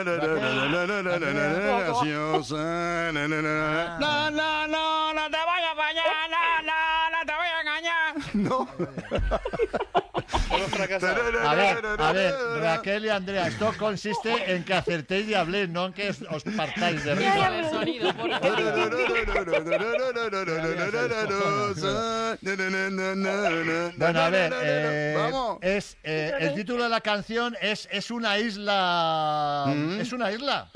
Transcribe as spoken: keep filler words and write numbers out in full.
No, no, no, no te voy a fallar, no, no, no te voy a engañar. No. A ver, a ver, Raquel y Andrea, esto consiste en que acertéis y habléis, no en que os partáis de risa. El sonido, por favor. Bueno, a ver, eh, Vamos. es, eh, el título de la canción es Es una isla... Mm. Es una isla.